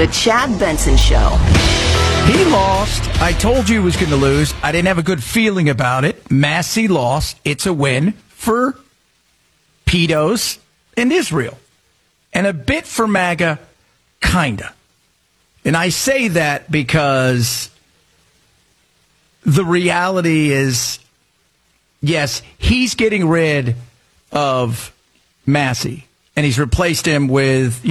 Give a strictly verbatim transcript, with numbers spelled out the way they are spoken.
The Chad Benson Show. He lost. I told you he was going to lose. I didn't have a good feeling about it. Massey lost. It's a win for pedos in Israel. And a bit for MAGA, kinda. And I say that because the reality is, yes, he's getting rid of Massey. And he's replaced him with...